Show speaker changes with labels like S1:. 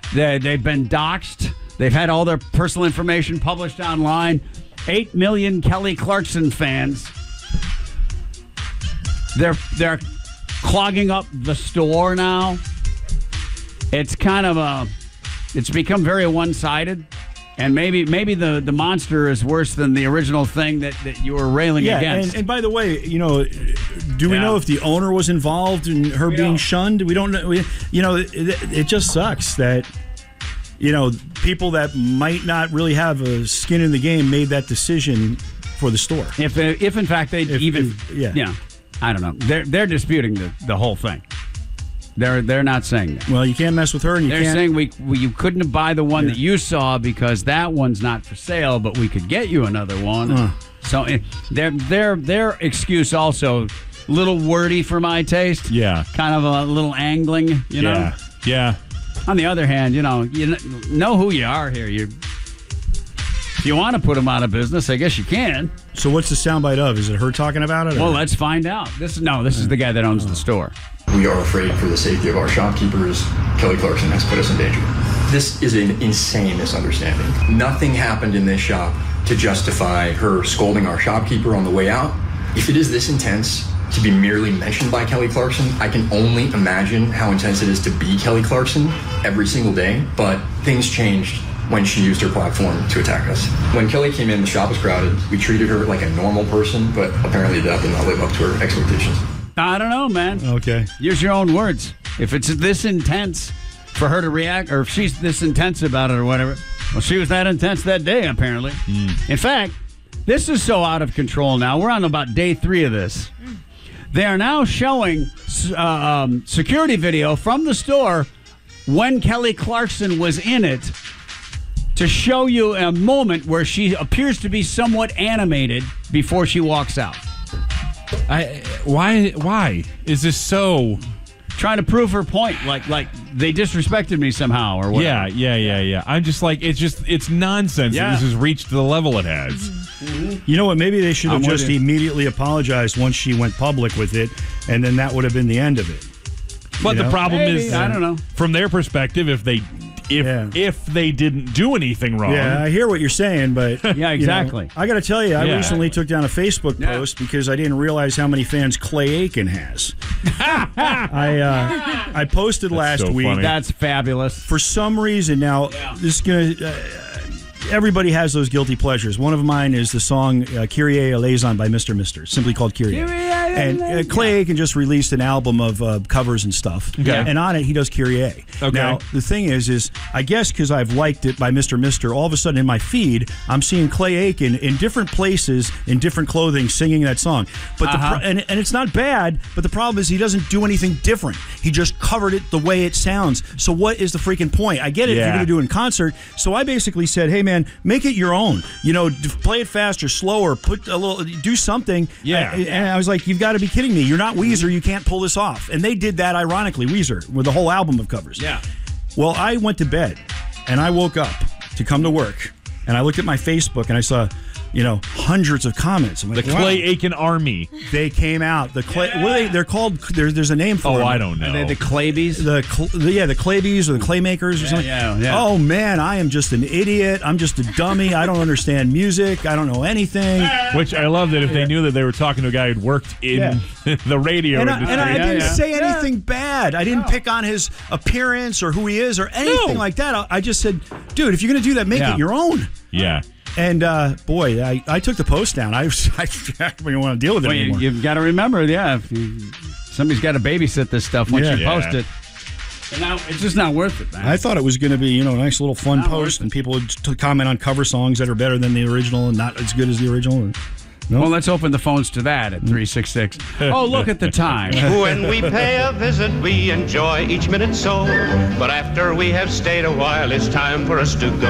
S1: They've been doxxed. They've had all their personal information published online. 8 million Kelly Clarkson fans. They're clogging up the store now. It's kind of it's become very one-sided. And maybe the monster is worse than the original thing that you were railing against.
S2: And by the way, do we know if the owner was involved in her being shunned? We don't know. It just sucks that people that might not really have a skin in the game made that decision for the store.
S1: If in fact they I don't know. They're disputing the whole thing. They're not saying that.
S2: Well, you can't mess with her, and
S1: they're saying you couldn't buy the one that you saw because that one's not for sale, but we could get you another one. So their excuse also a little wordy for my taste.
S3: Yeah,
S1: kind of a little angling. You know.
S3: Yeah.
S1: On the other hand, you know who you are here. If you want to put them out of business, I guess you can.
S2: So what's the soundbite of? Is it her talking about it?
S1: Well, let's find out. This is the guy that owns the store.
S4: We are afraid for the safety of our shopkeepers. Kelly Clarkson has put us in danger. This is an insane misunderstanding. Nothing happened in this shop to justify her scolding our shopkeeper on the way out. If it is this intense to be merely mentioned by Kelly Clarkson, I can only imagine how intense it is to be Kelly Clarkson every single day. But things changed when she used her platform to attack us. When Kelly came in, the shop was crowded. We treated her like a normal person, but apparently that did not live up to her expectations.
S1: I don't know, man.
S2: Okay.
S1: Use your own words. If it's this intense for her to react, or if she's this intense about it or whatever, well, she was that intense that day, apparently. In fact, this is so out of control now. We're on about day 3 of this. They are now showing security video from the store when Kelly Clarkson was in it to show you a moment where she appears to be somewhat animated before she walks out.
S3: Why is this so?
S1: Trying to prove her point, like they disrespected me somehow or whatever.
S3: Yeah. I'm just like, it's nonsense that this has reached the level it has.
S2: You know what? Maybe they should have just immediately apologized once she went public with it, and then that would have been the end of it.
S3: But the problem is,
S1: I don't know.
S3: From their perspective, if they didn't do anything wrong.
S2: Yeah, I hear what you're saying, but
S1: yeah, exactly.
S2: I got to tell you, I recently took down a Facebook post because I didn't realize how many fans Clay Aiken has. I posted last week.
S1: Funny. That's fabulous.
S2: For some reason, now this is gonna. Everybody has those guilty pleasures. One of mine is the song Kyrie Eleison by Mr. Mister, simply called Kyrie. And Clay Aiken just released an album of covers and stuff.
S3: Okay.
S2: And on it, he does Kyrie.
S3: Okay.
S2: Now, the thing is I guess because I've liked it by Mr. Mister, all of a sudden in my feed, I'm seeing Clay Aiken in different places, in different clothing, singing that song. But and it's not bad, but the problem is he doesn't do anything different. He just covered it the way it sounds. So what is the freaking point? I get it if you're going to do it in concert. So I basically said, hey, man, make it your own. Play it faster, slower, do something.
S3: Yeah.
S2: And I was like, you've got to be kidding me. You're not Weezer. You can't pull this off. And they did that, ironically, Weezer, with the whole album of covers.
S1: Yeah.
S2: Well, I went to bed, and I woke up to come to work, and I looked at my Facebook, and I saw, hundreds of comments. I'm like,
S3: the Clay Aiken Army.
S2: They came out. The Clay. What are they? They're called. There's a name for them.
S3: Oh, I don't know.
S1: Are they the Claybees?
S2: The Claybees or the Claymakers or something.
S1: Yeah.
S2: Oh man, I am just an idiot. I'm just a dummy. I don't understand music. I don't know anything.
S3: Which I love that if they knew that they were talking to a guy who'd worked in the radio industry.
S2: And I didn't say anything bad. I didn't pick on his appearance or who he is or anything like that. I just said, dude, if you're going to do that, make it your own.
S3: Yeah.
S2: And, boy, I took the post down. I don't want to deal with it anymore.
S1: You've got to remember, somebody's got to babysit this stuff once you post it. And now it's just not worth it, man.
S2: I thought it was going to be, a nice little fun post, and people would comment on cover songs that are better than the original and not as good as the original. No?
S1: Well, let's open the phones to that at 366. Oh, look at the time.
S5: When we pay a visit, we enjoy each minute so. But after we have stayed a while, it's time for us to go.